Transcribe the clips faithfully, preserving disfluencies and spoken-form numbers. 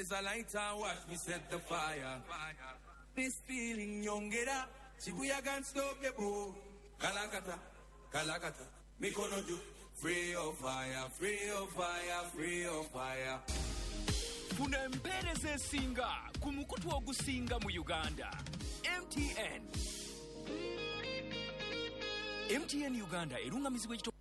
There's a light and watch me set the fire. This feeling young get up. Shibuya can't stop the boat. Kalakata, Kalakata. Mikono ju. Free of fire, free of fire, free of fire. Funa empereze singa kumukutu ogusinga mu Uganda. M T N. M T N Uganda erungamizibwa ekito.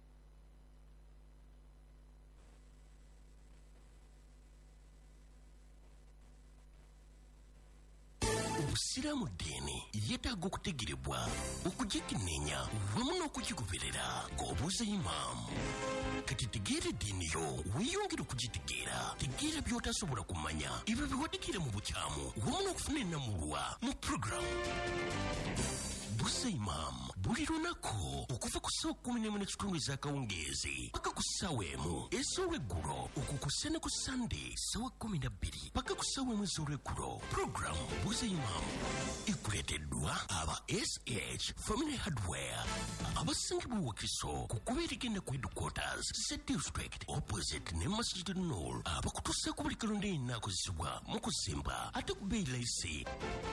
Obusiramu dini yetaaga okutegerebwa okugikenneenya wamu n'okukikuberera ng'obuuza imaamu. Kati tegeera eddiini yo weeyongera okugitegeera. Tegeera by'otasobola kumanya ebyo biwadikira mu bukyamu wamu n'okufuna ennamulwa mu puroguramu Buuza Imam buli lunaku okuva ku ssaawa kkumi n'emu n'ekitundu ez'akawungeezi paka ku ssaawa emu ez'olweggulo okukussa ne ku Sunday ssaawa kkumi na bbiri paka ku ssaawa emu ez'olweggulo. Puroguramu Buuza Imam ekuleeteddwa aba S H Family Hardware abasangibwa Wakiso ku kuba erigenda ku headquarters Z District opposite ne Masjid Nur abakutuusaako buli kalonda enaakozesebwa mu kuzimba ate ku bbeeyi layisi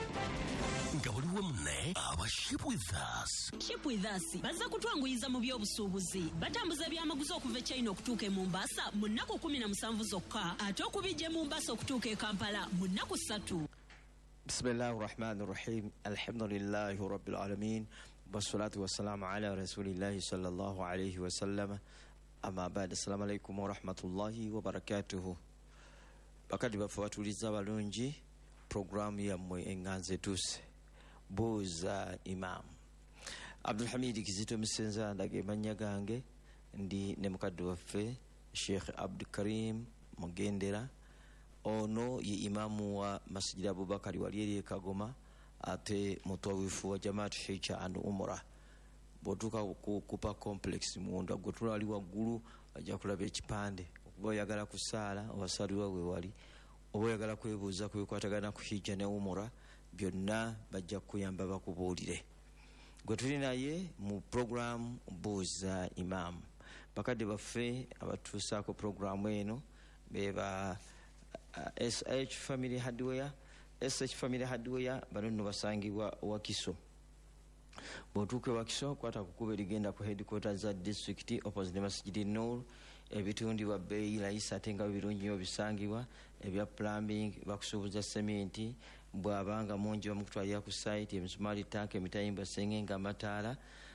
nga buli wamu ne aba Ship with Us. Ship with Us baza kutwanguyiza mu by'obusuubuzi batambuza byamaguzi okuva China okutuuka e Mombasa mu nnaku kumi na musanvu zokka ate okubijja e Mombasa okutuuka e Kampala mu nnaku ssatu. Bismillahir Rahmanir Rahim. Alhamdulillahi Rabbil Alamin. Wassalatu wassalamu ala Rasulillahi sallallahu alayhi wa sallam. Amma ba'd. Assalamu alaykum wa rahmatullahi wa barakatuh. Bakadi bafatuliza balungi programu ya mwe enganze tuse. Buuza Imam. Abdul Hamid Kizito Misenza ndage manya gange ndi ne mukaddu waffe Sheikh Abdul Karim Mugendera ono ye imamu wa Masjid Abubakar walieri Kagoma ate mutwawifu wa Jamaat Hijja and Umrah. Botuka kupa complex munda gotula ali waggulu ajja kulaba ekipande okuba yagala kusaala wasaliwa we wali oba yagala kwebuuza kwekwatagana ku Hijja ne Umrah byonna bajja kuyamba bakubuulire. Gwe tuli naye mu program Buuza Imam. Bakadde baffe abatuusaako programu eno beba uh, S H Family Hardware. S H Family Hardware bano nno basangibwa Wakiso. Bw'otuuka Wakiso kwata kukuba erigenda ku headquarters za district opposite Masjid Nur. Ebitundibwa bbeeyi layisi ate nga birungi nnyo bisangibwa. Ebya plumbing bakusuubuza sementi bw'abanga mungi bamukutwalira ku site emisumaali tanka emitayimbwa seng'enga amataala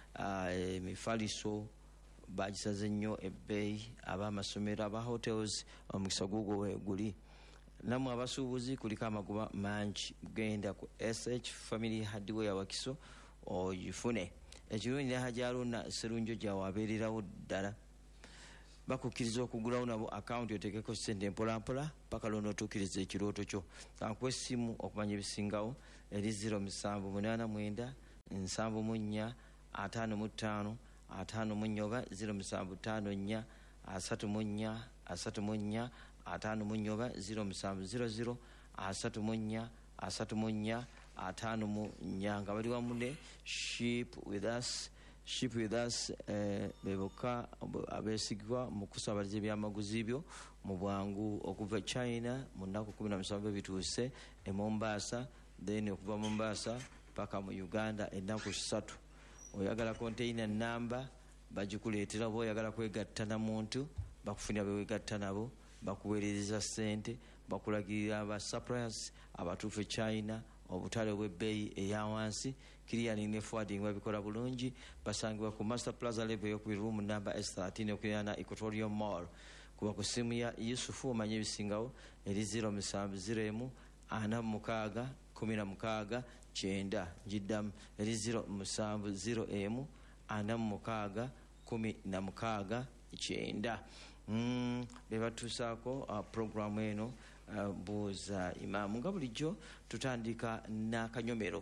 emifaliso bagisaze nnyo ebbeeyi ab'amasomero aba hotels omukisa gugwo weeguli. Nammwe abasuubuzi kuliko amagoba mangi genda ku S H Family Hardware Wakiso oyifune. Ekirungi ne Hajji Haruna Sserunjo gyawabeererawo ddala bakukkiriza okugulawo nabo account oteekeko ssente mpola mpola paka lw'onootuukiriza ekirooto kyo. Kankuwa essimu okumanya ebisingawo eri zero musanvu munaana mwenda nsanvu mu nnya ataano mu ttaano ataano mu nnya oba zero musanvu ttaano nnya asatu mu nnya asatu mu nnya ataano mu nnya oba zero musanvu zero zero asatu mu nnya asatu mu nnya ataano mu nnya nga bali wamu ne Ship with Us. Ship with Us eh, beboka abesigwa mu kusabaliza ebyamaguzi byo mu bwangu okuva China mu nnaku kumi na musanvu bituuse e Mombasa, then okuva Mombasa paka mu Uganda ennaku ssatu. Oyagala container number bagikuleetera, oba oyagala kwegatta na muntu bakufunira bewegatta nabo bakuweereza ssente bakulagirira aba suppliers abatuufu e China obutale bw'ebbeeyi eya wansi clearing ne forwarding babikola bulungi. Basangibwa ku Master Plaza level yo ku room number S thirteen okuyana Equatorial Mall. Kuba ku simu ya Yusufu omanye ebisingawo eri zero musanvu zero emu ana mukaaga kumi na mukaaga kyenda njiddamu eri zero musanvu zero emu ana mukaaga kumi na mukaaga kyenda. Mm, bebatuusaako uh, programu eno uh, Buuza Imam. Nga bulijjo tutandika n'akanyomero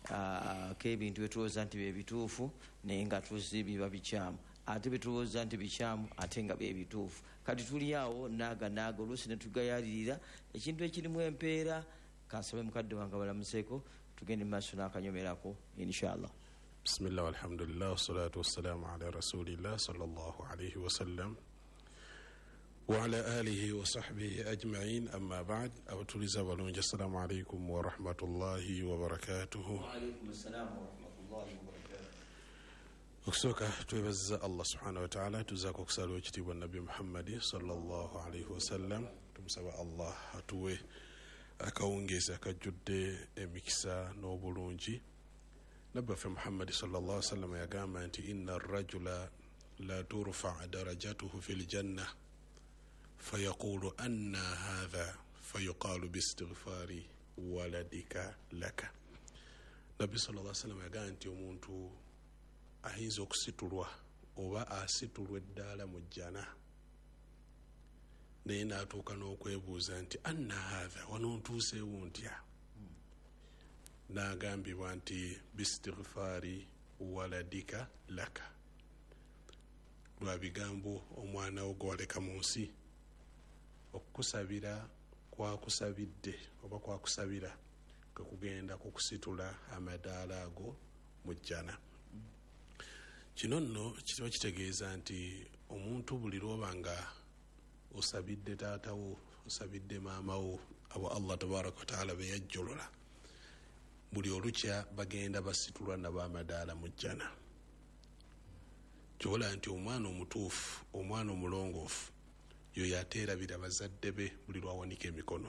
uh, k'ebintu betulowooza nti bebituufu naye nga tuzi biba bikyamu, ate betulowooza nti bikyamu ate nga bebituufu. Kati tuli awo naaga naaga oluusi ne tugayalirira ekintu ekirimu empeera. Kansabe mukadde wange balamuseeko tugende mu maaso n'akanyomerako inshallah. Bismillah walhamdulillah wassalatu wassalamu ala rasulillah sallallahu alayhi wa sallam. وعلى آله وصحبه أجمعين. أما بعد أبتلزا ولونج السلام عليكم ورحمة الله وبركاته. وعليكم السلام ورحمة الله وبركاته. okusoka twebaza Allah subhanahu wa ta'ala tuzaako okusala ekitiibwa nabi Muhammad sallallahu alaihi wasallam. Tumusaba Allah atuwe akawungeezi akajjudde emikisa n'obulungi. Nabbi waffe Muhammad sallallahu alaihi wasallam yagamba nti inna arrajula la turfa darajatuhu fil janna fayaqulu anna hadha fayuqalu biistighfari waladika laka. Nabbi sallallahu alaihi wasallam yagamba nti omuntu ayinza okusitulwa oba asitulwa eddaala mu jjana naye n'atuuka n'okwebuuza nti anna hatha wano ntuuseewo ntya, n'agambibwa nti biistighfari waladika laka, lwa bigambo omwana wo gwaleka mu nsi okukusabira kwakusabidde oba kwakusabira kakugenda kukusitula amadaala ago mu jjana. Kino nno kiba kitegeeza nti omuntu buli lwoba nga osabidde taatawo osabidde maamawo abo Allah tabaraka wa taala be yajjolola, buli olukya bagenda basitulwa nab'amadaala mu jjana. Kyobola nti omwana omutuufu, omwana omulongoofu yoyo ateerabira bazadde be buli lwawanika emikono.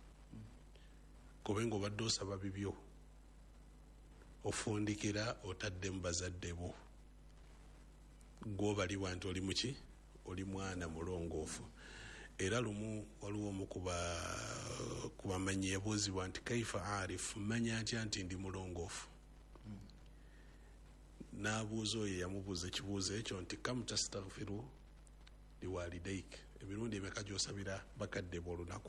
Kobe ng'obadde osaba bibyo ofundikira otadde mu bazadde bo, gw'obaliwa nti oli muki, oli mwana mulongoofu. Era lumu waliwo omu ku bamanyi yabuuzibwa nti kaifa arif, manya atya nti ndi mulongoofu? N'abuuza oyo yamubuuza ekibuuzo ekyo nti kam tastaghfiru liwalidaik, emirundi emeka gy'osabira bakadde bo olunaku?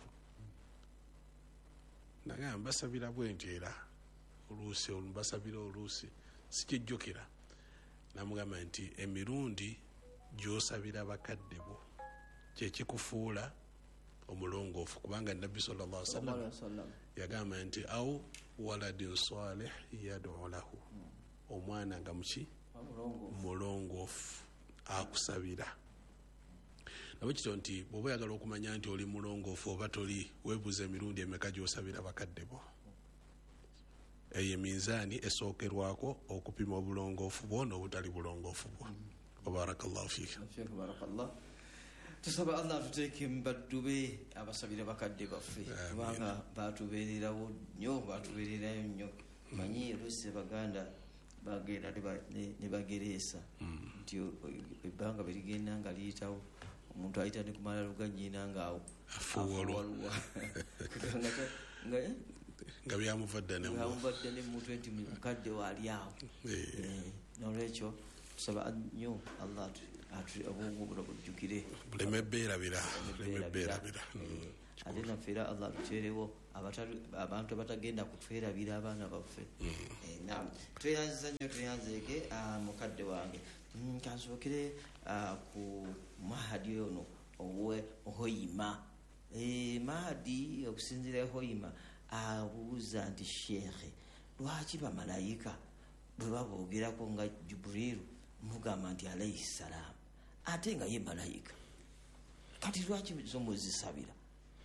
Nagamba mbasabira bwenti, era oluusi mbasabira oluusi sikijjukira. Namugamba nti emirundi gy'osabira bakadde bo kyekikufuula omulongoofu, kubanga Nabbi sallallahu alaihi wasallam yagamba nti au waladin salih yad'u lahu, omwana nga muki mulongoofu akusabira. Nabo kityo nti bw'oba oyagala okumanya nti oli mulongoofu oba toli, weebuuza emirundi emeka gy'osabira bakadde bo. Eyo minzaani esookerwako okupima obulongoofu bwo n'obutali bulongoofu bwo. Barakallahu fiika. Barakallah. Tusaba Allah tuteeke mbaddu be abasabira bakadde baffe, kubanga baatubeererawo nnyo, baatubeererayo nnyo. Manyi oluusi Baganda bagenda ne bagereesa nti ebbanga bwe ligenda nga liyitawo omuntu ayita ne kumala luganyiina ngaawo afuwaluwa nga byamuvadde ne mutwe nti mukadde waali awo. N'olwekyo tusaba nnyo Allah obwongo bujjukire buleme beerabira ate naffe era Allah tuteerewo abantu abatagenda kutwerabira abaana baffe. Tweyanziza nnyo, tweyanzeeke mukadde wange. Kansookere ku Mahadi ono owe Hoima. Mahadi okusinziira Hoima abuuza nti sheekhe, lwaki bamalayika bwe baboogerako nga Jibrilu mugamba nti alayhi salaam ate nga ye malayika, kati lwaki zo muzisabira?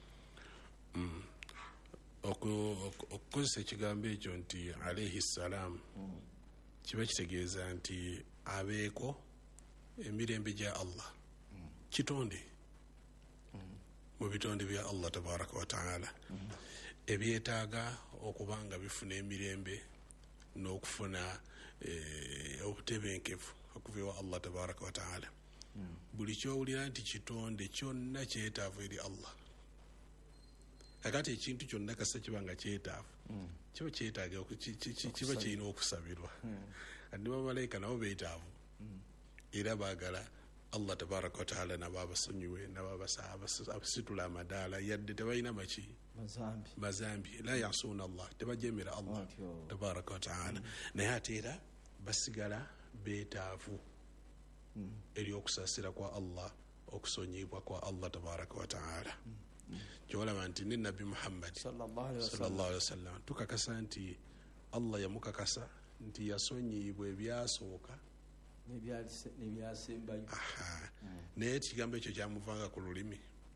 Okukozesa ekigambo ekyo nti alayhi salaam kiba kitegeeza nti abeeko emirembe gya Allah, kitonde mu bitonde bya Allah tabaraka wa taala ebyetaaga okuba nga bifuna emirembe n'okufuna obutebenkevu okuva ewa Allah tabaraka wa taala. Buli kyowulira nti kitonde kyonna kyetaavu eri Allah. Akati ekintu kyonna kasa kiba nga kyetaavu kiba kyetaaga kiba kirina okusabirwa. Andi bamalayika nabo beetaavu era baagala Allah tabaraka wa taala nabo abasonyiwe nabo abasitula amadaala yadde tebalina maki mazambi, la yasuuna Allah, tebajemera Allah tabaraka wa taala, naye ate era basigala beetaavu eri okusaasira kwa Allah, okusonyibwa kwa Allah tabaraka wa taala. Kyolaba nti ne Nabbi Muhammad sallallahu alaihi wasallam tukakasa nti Allah yamukakasa nti yasonyibwa ebyasooka nebyasembayo. Naye ekigambo ekyo kyamuvanga ku lulimi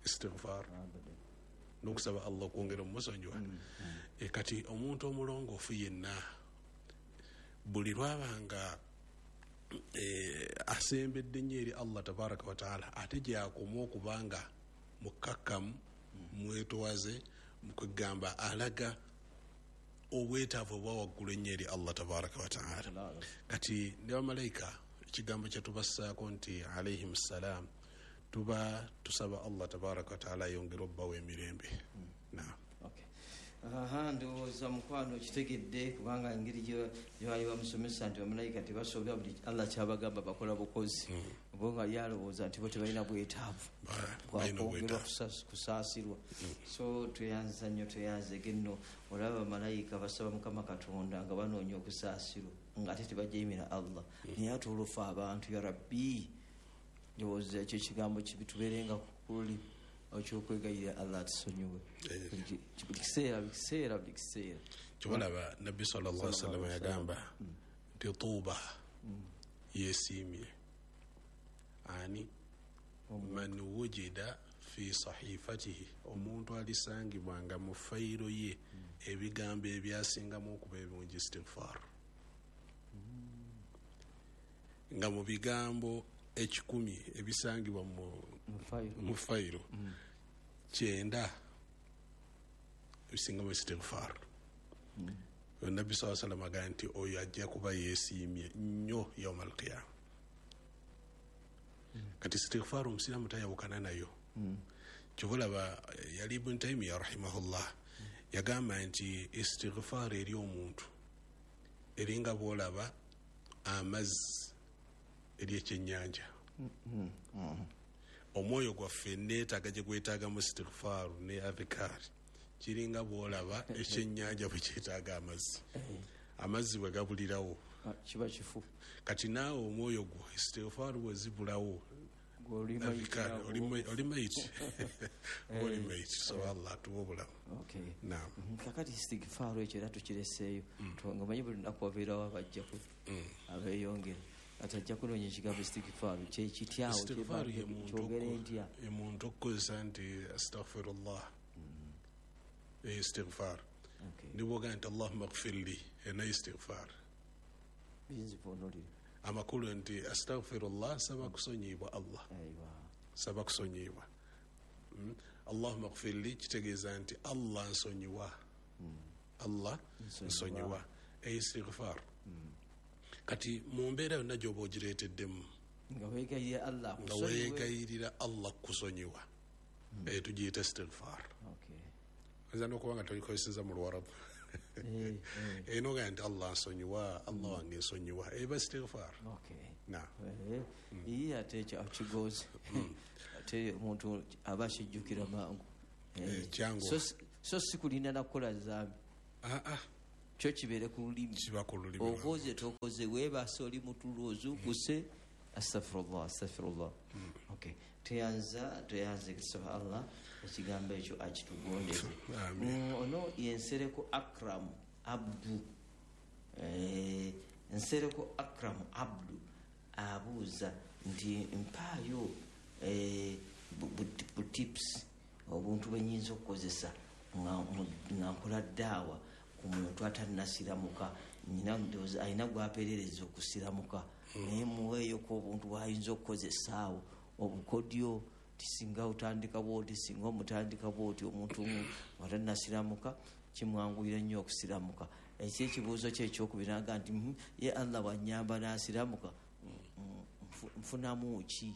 istighfar n'okusaba allah okwongera omumusonyiwa. E kati omuntu omulongoofu yenna buli lwabanga e, asembedde nnyo eri allah tabaraka wataala ate gyakoma okubanga mukakkamu mwetowaze mukwegamba alaga obwetaavu obwa waggulu ennyo eri allah tabaraka wataala. Kati ne bamalayika ekigambo kyetubassaako nti alaihim ssalam tuba tusaba allah tabaraka wataala ayongere obbawo emirembe. Naam. Aha, ndowooza mukwano kitegedde kubanga engeri gyebali bamusomesa nti bamalayika tebasobola buli allah kyabagamba bakola bukozi bo nga yalowooza nti bo tebalina bwetaavu bwakwongerwa kusaasirwa. So tweyanza nnyo tweyanzege nno olaba bamalayika basaba mukama katonda nga banoonya okusaasirwa nga ate tebajemera allah naye ate olwofa abantu ya rabbi ndowooza ekyo ekigambo kibitubeerenga kuli okyokwegayirira allah atusonyiwe buli kiseera buli kiseera buli kiseera. Kyobalaba nabbi sallallahu alaihi wasallam yagamba nti tuuba yeesiimye ani man wujida fi sahifatihi, omuntu alisangibwanga mu fayiro ye ebigambo ebyasingamu okuba ebirungi istighfar. Nga mu bigambo ekikumi ebisangibwa mu fayiro kyenda ebisingamu istighfar. Nabbi sallallahu alaihi wasallam agamba nti oyo ajja kuba yeesiimye nnyo yawmal qiyama. Kati istighfar omusiraamu tayawukana nayo. Kyobulaba yali Ibn Taymiyyah rahimahullah yagamba nti istighfar eri omuntu eringa bwolaba amazzi eri ekyennyanja. Omwoyo gwaffe neetaaga gye gwetaaga mu istighfar ne adhikari kiringa bwolaba ekyennyanja bwe kyetaaga amazzi. Amazzi bwe gabulirawo kiba kifu. Kati naawe omwoyo gwo istighfar bwe zibulawo oli maiti oli maiti. So allah tuwa obulamu. Naam. Kakati istighfar ekyo era tukireseeyo nga manyi buli lunaku wabeerawo abajjaku abeeyongera ati ajja kunoonya ekigambo istighfar kyekityawo kyogere ntya emuntu okukozesa nti astaghfirullah istighfar nibwoga nti allahumma gfirli ena istighfar binzivuunulira amakulu nti astaghfirullah saba kusonyibwa allah saba kusonyibwa. Allahumma gfirli kitegeeza nti allah nsonyiwa allah nsonyiwa istighfar. Kati mu mbeera yonna gy'oba ogireeteddemu nga weegayirira allah kusonyiwa tugiyita istighfar. Nza n'okuba nga togikozeseza mu Luwarabu enoga nti allah nsonyiwa allah wange nsonyiwa eba istighfar. iye ate ekyo kigozi ate omuntu aba akijjukira mangu so si kulinda nakukola zambi kyo kibeere ku lulimi okoze tokoze weebaase oli mutulo ozuukuse astaghfirullah astaghfirullah. teyanza teyanze kusaba allah ekigambo ekyo akitugondeze. Ono yensereko Akram Abdu nsereko Akram Abdu abuuza nti mpaayo butips obuntu bwenyinza okukozesa nga nkola ddaawa ku muntu atanasiramuka nyina ndowooza alina gwapeerereza okusiramuka naye muweeyoko obuntu bwayinza okukozesaawo obukodyo tisinga otandika bwoti singa omutandika bwoti omuntu watanasiramuka kimwanguyira nnyo okusiramuka. Ekyo ekibuuzo kye ekyokubiraga nti ye allah bwanyamba nasiramuka nfunamu ki?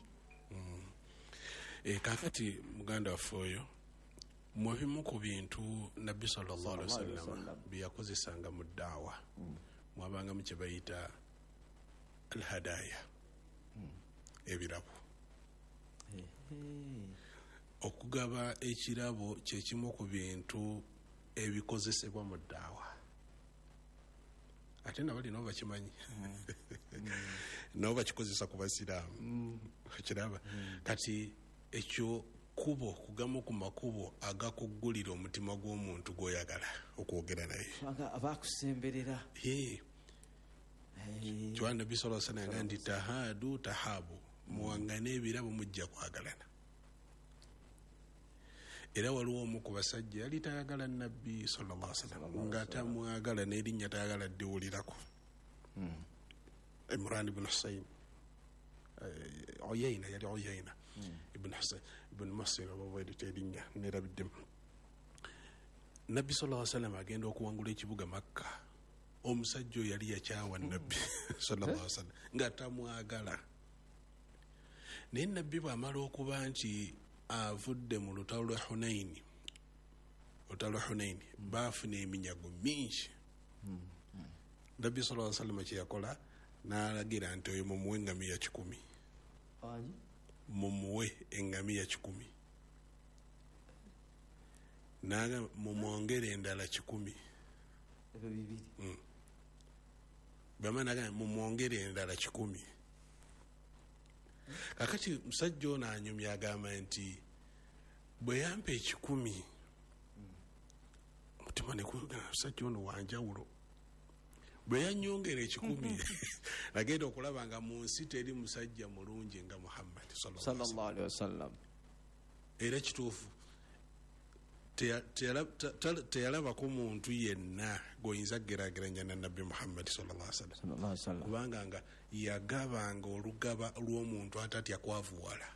Kakati muganda waffe oyo mu bimu ku bintu nabbi sallallahu alaihi wasallam bye yakozesanga mu ddaawa mwabangamu kye bayita alhadaya ebirabo. Okugaba ekirabo kyekimu ku bintu ebikozesebwa mu ddaawa ate nabali nabo bakimanyi nabo bakikozesa ku basiraamu kiraba. Kati ekyo kubo kugamu ku makubo agakuggulira omutima gw'omuntu gw'oyagala okwogera naye abakusemberera. Kywa nabbi sallallahu alaihi wasallam nti tahadu tahabu muwangane ebirabo mujja kwagalana. era waliwo omu ku basajja yali tayagala nabbi sallallahu alaihi wasallam nga tamwagala n'erinnya tayagala ddiwulirako. Imran ibn Husayn Uyayna yali Uyayna ibn Husayn ibn Masir abawedi terinnya nerabiddemu. Nabbi sallallahu alaihi wasallam agenda okuwangula ekibuga Makka, omusajja yali yakyawa nabbi sallallahu alaihi wasallam nga tamwagala. Naye nabbi bw'amala okuba nti avudde mu lutalo lwa Hunaini, lutalo lwa Hunaini baafuna eminyago mingi. Nabbi sallallahu alaihi wasallam kye yakola n'alagira nti oyo mumuwe engamiya kikumi, mumuwe engamiya kikumi, naga mumwongere endala kikumi. Ebyo bibiri. Bamana naga mumwongere endala kikumi. Kakati musajja ono anyumya agamba nti bwe yampa ekikumi mutima ne kuga musajja ono wanjawulo. Bwe yanyongera ekikumi nagenda okulaba nga mu nsi teri musajja mulungi nga Muhammad sallallahu alaihi wasallam. Era kituufu teyalabako muntu yenna goyinza geraageranya na nabbi Muhammad sallallahu alaihi wasallam, kubanga nga yagabanga olugaba lw'omuntu atatya kwavuwala.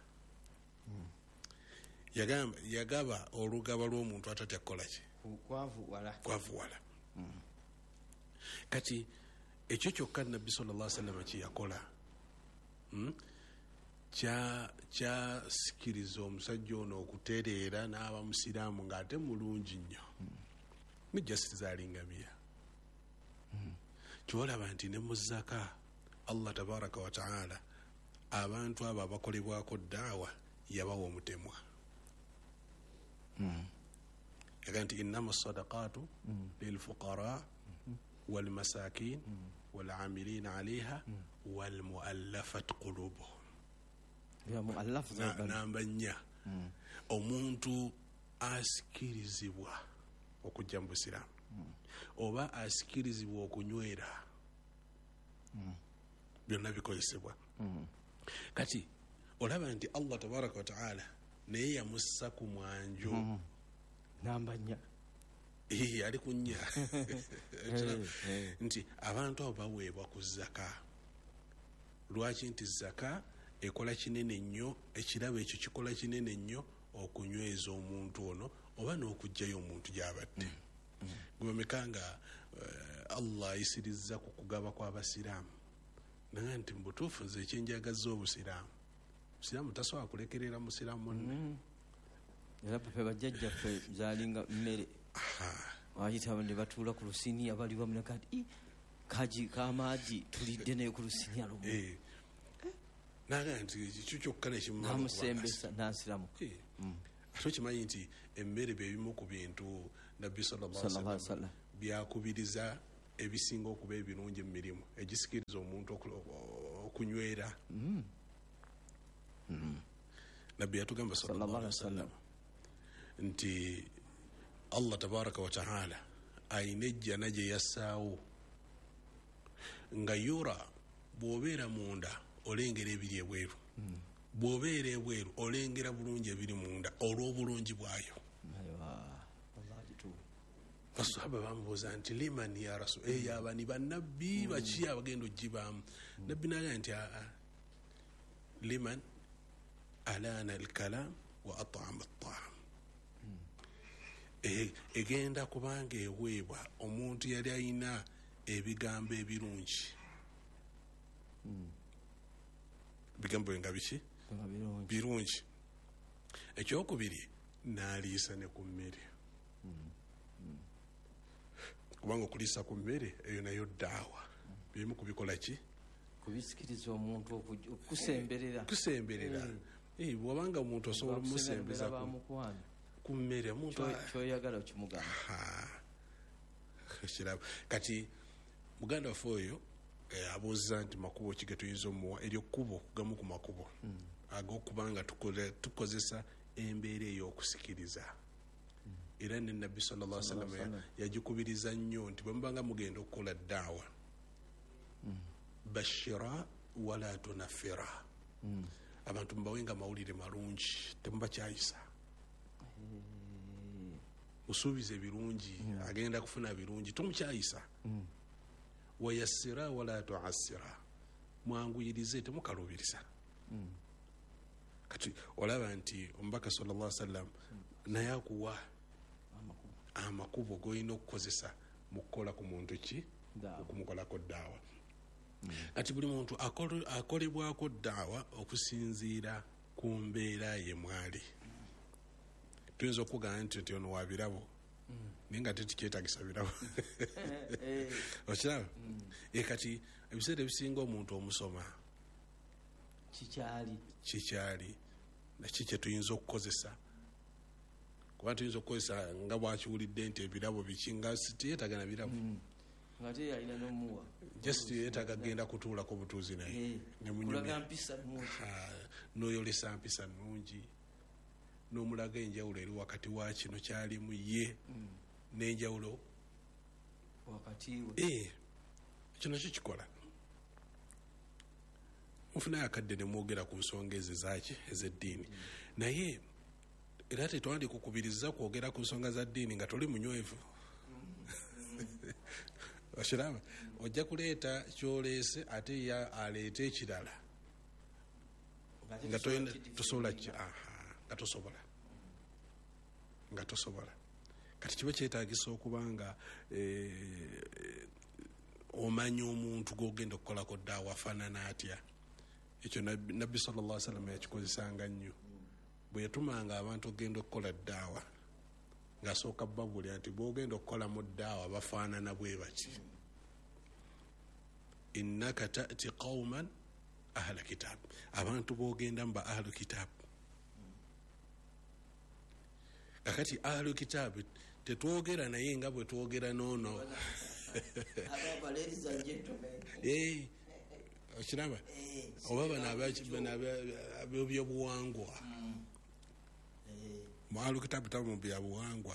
Yagamba yagaba olugaba lw'omuntu atatya kukola ki? Kwavuwala. Kwavuwala. Kati ekyo kyokka nabbi sallallahu alaihi wasallam kye yakola kya kyasikiriza omusajja ono okutereera n'aba musiraamu ng'ate mulungi nnyo. Mujjasiza alingamiya. Kyolaba nti ne mu zaka Allah tabaraka wa taala abantu abo abakolebwako daawa yabawa omutemwa. Yaga nti innama sadaqatu lilfuqara walmasakin walamilina alaiha walmuallafat qulubuhum. Namba nnya, omuntu asikirizibwa okujja mu busiraamu oba asikirizibwa okunywera, byonna bikozesebwa. Kati olaba nti Allah tabaraka wa taala naye yamussa ku mwanjo namba nnya. Ee, ali ku nnya nti abantu abo baweebwa ku zaka. Lwaki? Nti zaka ekola kinene nnyo, ekirabo ekyo kikola kinene nnyo okunyweza omuntu ono oba n'okugjayo omuntu gy'abadde. Gwe mekanga Allah ayisirizza ku kugaba kw'abasiraamu naye nti mu butuufu nze ekyenjagaza obusiraamu, musiraamu tasobola kulekerera musiraamu munne. Era pepe bajjajjaffe zalinga mmere wayitaba ne batuula ku lusiniya bali wamu kati kaji kamaji tulidde naye ku lusiniya lumu. Naga nti ekyo kyokka nekimumusembesa n'asiramu. Ate okimanyi nti emmere bye bimu ku bintu nabbi sallallahu alaihi wasallam byakubiriza ebisinga okuba ebirungi mu mirimu egisikiriza omuntu okunywera. Nabbi yatugamba sallallahu alaihi wasallam nti Allah tabaraka wa taala ayina ejjana gye yassaawo nga yura bw'obeera munda olengera ebiri ebweru, bw'obeera ebweru olengera bulungi ebiri munda olw'obulungi bwayo. Basahaba bamubuuza nti liman ya rasul, eyo abani bannabbi baki abagenda ogibaamu? Nabbi naga nti aa liman alana alkalam wa at'ama at-ta'am. Egenda kubanga eweebwa omuntu yali ayina ebigambo ebirungi. Bigambo nga biki? Birungi. Ekyokubiri n'aliisa ne ku mmere. Kubanga okuliisa ku mmere eyo nayo daawa. Bimu kubikola ki? Kubisikiriza omuntu okusemberera. Kusemberera. Eh, bw'obanga omuntu osobola omusembeza ku mmere omuntu kyoyagala okimugamba. Kiraba. Kati muganda waffe oyo abuuza nti makubo ki ge tuyinza omuwa, eryo kkubo gamu ku makubo ag'okubanga tukozesa embeera ey'okusikiriza. Era ne nabbi sallallahu alaihi wasallam yagikubiriza nnyo nti bwe mubanga mugenda okukola daawa bashira wala tunafira, abantu mubawenga mawulire malungi, temubakyayisa. musuubize birungi agenda kufuna birungi tomukyayisa wayassira wala tuassira mwanguyirize temukalubiriza kati olaba nti omubaka sallallahu alaihi wasallam naye akuwa amakubo goyina okukozesa mukukola ku muntu ki okumukolako daawa ati buli muntu akolebwako daawa okusinziira ku mbeera ye mwali tuyinza okugamba nti nti ono wabirabo naye nga tetikyetagisa birabo okiraba e kati ebiseera ebisinga omuntu omusoma kikyali kikyali naki kyetuyinza okukozesa kuba tuyinza okukozesa nga bwakiwulidde nti ebirabo bikinga tiyetagana birabo nga teyalina nomuwa just yetaga genda kutuulako butuuzi naye noyolesa mpisa nnungi n'omulaga enjawulo eri wakati wa kino kyalimu ye n'enjawulo wakati we eh kino kikola mufuna akadde ne mwogera ku nsonga ezo zaki ez'eddiini naye era tetwandi kukubiriza kwogera ku nsonga za ddiini nga toli munywevu Washirama ojja kuleeta kyoleese ate ya aleete ekirala nga tosobola nga tosobola nga tosobola kati kiba kyetaagisa okuba nga omanyi omuntu gw'ogenda okukolako daawa afaanana atya ekyo nabbi sallallahu alaihi wasallam yakikozesanga nnyo bwe yatumanga abantu okugenda okukola daawa ng'asooka babulya nti bw'ogenda okukolamu daawa bafaanana bwe baki innaka ta'ti qauman ahla kitab abantu b'ogenda mu ba ahlu kitab kakati ahlu kitab tetwogera naye nga bwe twogera noono okiraba oba bano ab'ebyobuwangwa mu ahlu kitab tamu byabuwangwa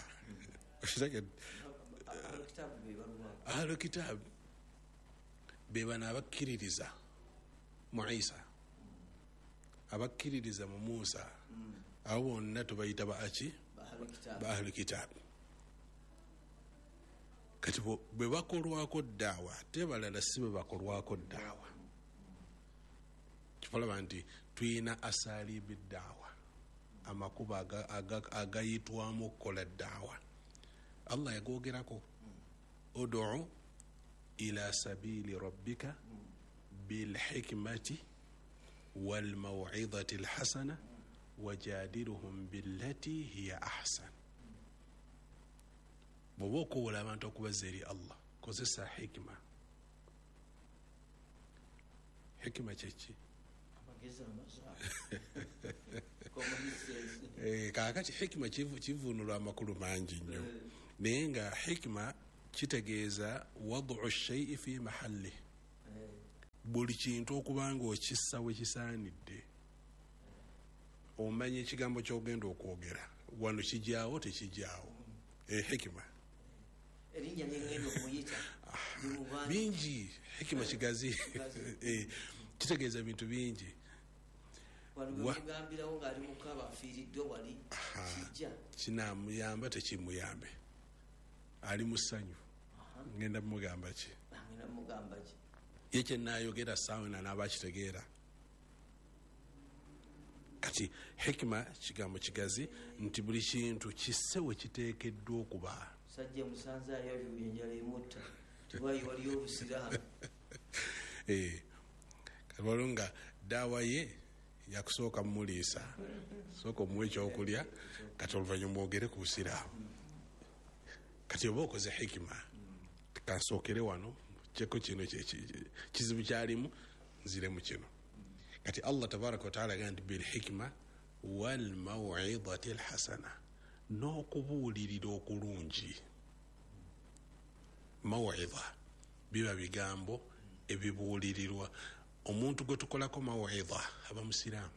ahlu kitab be bano abakkiririza mu Isa abakkiririza mu Musa abo bonna tubayita baaki ba ahlu kitab kati bwe bakolwako daawa tebalala si bwe bakolwako daawa kifalaba nti tuyina asalibi daawa amakuba agayitwamu okukola daawa Allah yagogerako ud'u ila sabili rabbika bilhikmati walmaw'idhati alhasana wajadiluhum billati hiya ahsan bwoba okuwola abantu okubaza eri Allah kozesa hikima hikima kyeki kakati hikima kivunulwa amakulu mangi nnyo naye nga hikima kitegeeza wadu shay'i fi mahalli buli kintu okubanga okissa we kisaanidde omanye ekigambo ky'ogenda okwogera wano kijaawo tekijaawo hikima erinnya ngendo kumuyita bingi hikima kigazi kitegeeza bintu bingi wagambirawo ng'ali mukaba afiiriddwe wali kijja kinamuyamba tekimuyambe ali mu ssanyu ngenda mugamba ki ngenda mugamba ki ye kyenayogera saawena n'abakitegeera kati hikima kigambo kigazi nti buli kintu kisse we kiteekeddwa okuba sajja musanze ayo enjala emutta tiwayi waliyo obusiraamu kalwalo nga daawa ye yakusooka mumuliisa sooka omuwa ekyokulya kati oluvannyuma ogere ku busiraamu kati oba okoze hikima kansookere wano kyeko kino kizibu kyalimu nzire mu kino kati Allah tabaraka wa taala agamba nti bilhikima walmaw'idhati alhasana n'okubuulirira okulungi maw'idha biba bigambo ebibuulirirwa omuntu gwe tukolako maw'idha aba musiraamu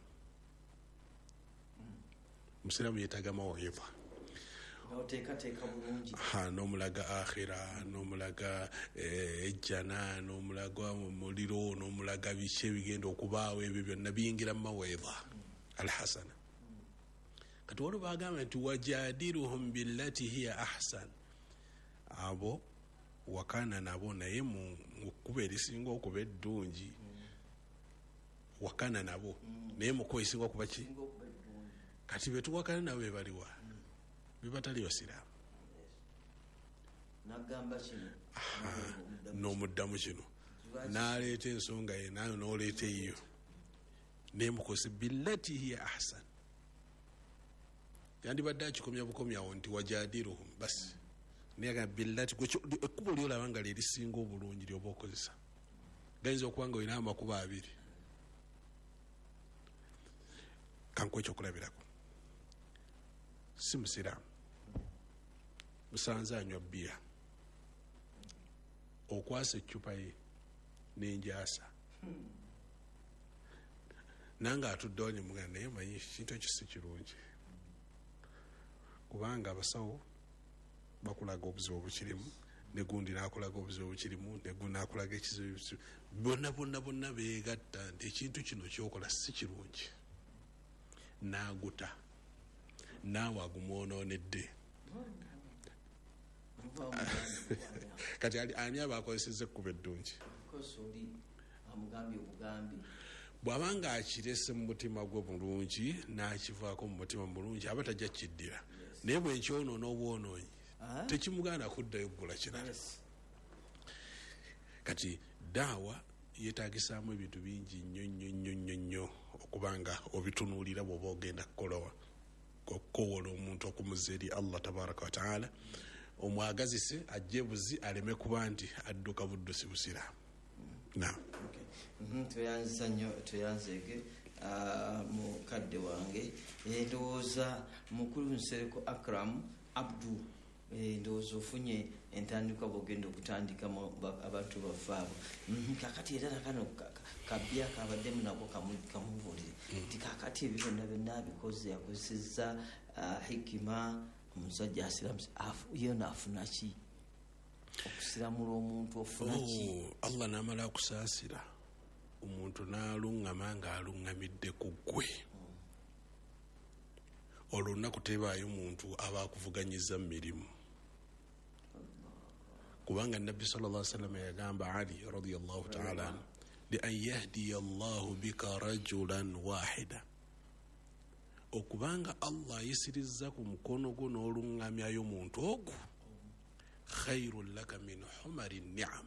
musiraamu yeetaga maw'idha n'oteekateeka bulungi n'omulaga akhira n'omulaga ejjana n'omulaga muliro n'omulaga biki ebigenda okubaawo ebyo byonna biyingira mu maw'idha alhasana kati waliwo bagamba nti wajadiruhum billati hiya ahsan, abo wakana nabo naye mu kkuba erisinga okuba eddungi, wakana nabo naye mu kkuba erisinga okuba ki, kati betuwakana nabo bebaliwa bebatali basiraamu. N'omuddamu kino n'aleeta ensonga ye nayo n'oleeta eyo nemukosi billati hiya ahsan, yandibadde akikomya bukomyawo nti wajadiruhum basi naye billati ekkubo lyolaba nga lyerisinga obulungi lyoba okozesa. Gayinza okuba nga olina amakubo abiri, kankuwa ekyokulabirako. Si musiraamu musanze anywa bbiya, okwasa eccupa ye n'enjaasa nange atuddewo nemugana naye manyi ekintu ekyo si kirungi, kubanga abasawo bakulaga obuzibu obukirimu, ne gundi nakulaga obuzibu obukirimu, ne gundi nakulaga ekizibu, bonna bonna bonna beegatta nti ekintu kino kyokola si kirungi, n'aguta naawe agumwonoonedde. Kati ani aba akozesezza ekkuba eddungi? Bw'abanga akirese mu mutima gwe bulungi n'akivaako mu mutima mulungi aba tajja kiddira, naye bwe nkyonoona obwonoonyi tekimugaana kuddayo kugula kirala. Kati daawa yeetagisaamu ebintu bingi nnyo nnyo nnyo nnyo nnyo okubanga obitunuulira bw'oba ogenda kukolawa okukowola omuntu okumuza eri Allah tabaraka wa taala, omwagazise ajje buzi aleme kuba nti adduka buddusi busiraamu. Naam. Tweyanziza nnyo tweyanzege mukadde wange, ndowooza mukulu Nsereko Akram Abdu, ndowooza ofunye entandikwa bw'ogenda okutandikamu abantu baffe abo. Kakati era nakano kabya kabaddemu nako kamubuulire nti kakati ebyo byonna byonna abikoze akozesezza hikima, omusajja asiramu yona afuna ki? Okusiramula omuntu ofuna ki? Allah n'amala akusaasira omuntu n'aluŋŋama ng'aluŋŋamidde ku ggwe, olwo olunaku tebaayo muntu aba akuvuganyiza mu mirimu, kubanga nabbi sallallahu alaihi wasallam yagamba Ali radiyallahu ta'ala anhu li an yahdiya Allahu bika rajulan wahida, okubanga Allah ayisirizza ku mukono gwo n'oluŋŋamyayo omuntu ogwo, khairun laka min humari ni'am,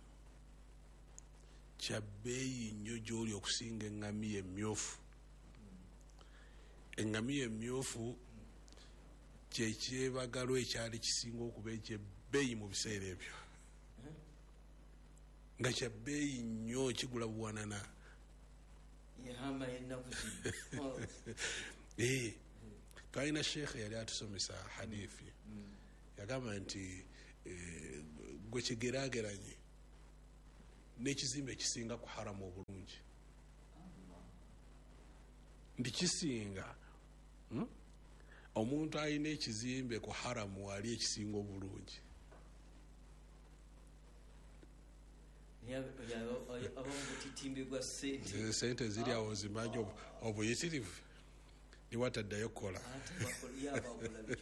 kyabbeeyi nnyo gy'oli okusinga eŋŋamiya emmyufu. Eŋŋamiya emmyufu kyekyebagalo ekyali kisinga okuba ekyebbeeyi mu biseera ebyo, nga kyabbeeyi nnyo kigula buwanana. Eh, twalina sheekhe yali atusomesa hadithi yagamba nti gwe kigeraageranye n'ekizimbe ekisinga ku haramu obulungi, ndi kisinga omuntu alina ekizimbe ku haramu wali ekisinga obulungi. Sente ziri awo zimanyi obuyitirivu niwataddayo kukola.